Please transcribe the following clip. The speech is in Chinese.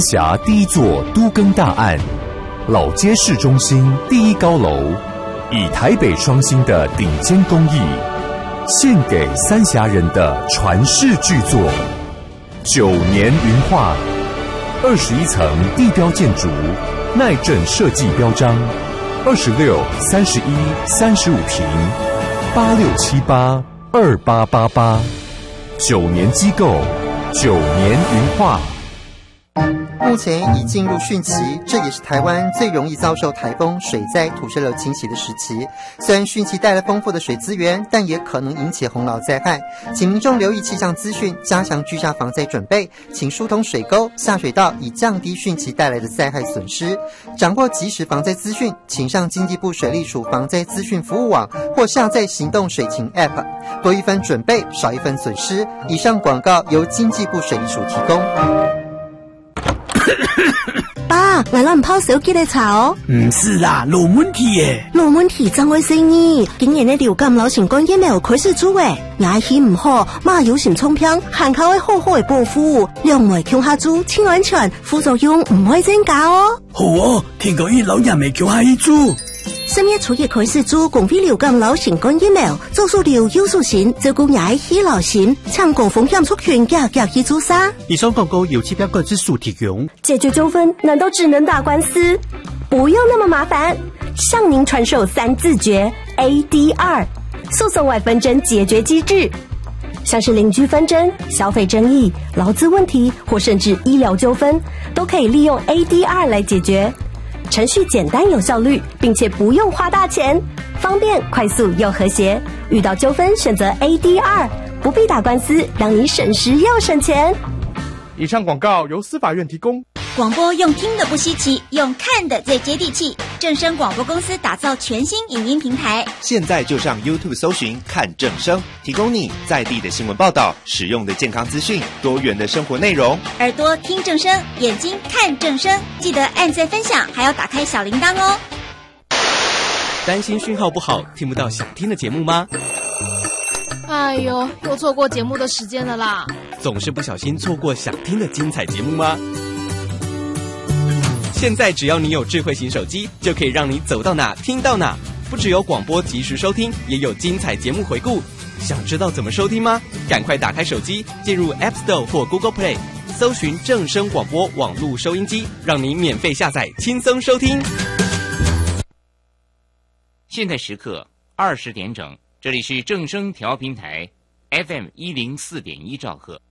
辖第一座都更大案，老街市中心第一高楼，以台北双星的顶尖工艺，献给三峡人的传世巨作9年云画，21层地标建筑，耐震设计标章，26、31、35平，86782888，9年机构，9年云画。 目前已进入汛期，这也是台湾最容易遭受台风、水灾、土石流侵袭的时期。虽然汛期带来丰富的水资源，但也可能引起洪涝灾害，请民众留意气象资讯，加强居家防灾准备，请疏通水沟、下水道，以降低汛期带来的灾害损失。掌握即时防灾资讯，请上经济部水利署防灾资讯服务网或下载行动水情 App， 多一分准备，少一分损失。以上广告由经济部水利署提供。 爸，我们泡手机来查哦。 唔是啦，有问题耶。 有问题怎会生意？今年的流感流行感染有开始做诶，牙齿唔好，马有心冲偏，含口会好好的保护，两位强下猪，清安全，副作用唔会增加哦。 好哦，听讲伊老人未叫下一猪。 10月初嘅開始做公費流感流行感疫苗，做數療優數線，照顧牙齒流行，搶高風險族群嘅去做啥？ 以上廣告由7標之所提供。 解決糾紛難道只能打官司？不用那麼麻煩，向您傳授3字訣 ADR， 訴訟外紛爭解決機制，像是鄰居紛爭、消費爭議、勞資問題或甚至醫療糾紛，都可以利用 ADR 來解決。程序简单有效率，并且不用花大钱，方便、快速又和谐。遇到纠纷选择 ADR， 不必打官司，让你省时又省钱。 以上广告由司法院提供。 广播用听的不稀奇，用看的最接地气。正声广播公司打造全新影音平台， 现在就上 YouTube 搜寻看正声，提供你在地的新闻报道、实用的健康资讯、多元的生活内容。 耳朵听正声，眼睛看正声，记得按赞分享，还要打开小铃铛哦。 担心讯号不好，听不到想听的节目吗？ 哎呦，又错过节目的时间了啦！ 总是不小心错过想听的精彩节目吗？现在只要你有智慧型手机，就可以让你走到哪听到哪。不只有广播及时收听，也有精彩节目回顾。想知道怎么收听吗？赶快打开手机，进入 App Store 或 Google Play， 搜寻正声广播网络收音机，让你免费下载，轻松收听。 现在时刻20点整，这里是正声调频台 FM104.1兆赫。